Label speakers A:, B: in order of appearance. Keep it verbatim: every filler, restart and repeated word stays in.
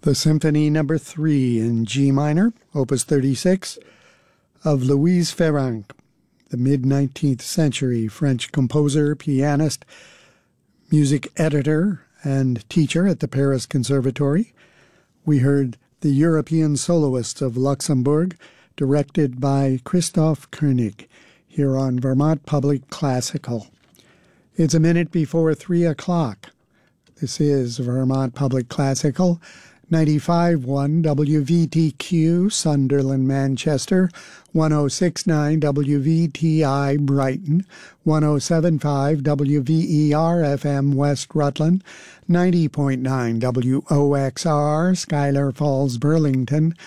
A: the Symphony Number three in G minor, Opus thirty-six, of Louise Ferrand, the mid-nineteenth century French composer, pianist, music editor, and teacher at the Paris Conservatory. We heard The European Soloists of Luxembourg, directed by Christoph Koenig, here on Vermont Public Classical. It's a minute before three o'clock. This is Vermont Public Classical, ninety-five point one W V T Q, Sunderland, Manchester, one oh six point nine W V T I, Brighton, one oh seven point five W V E R F M, West Rutland, ninety point nine W O X R, Schuyler Falls, Burlington,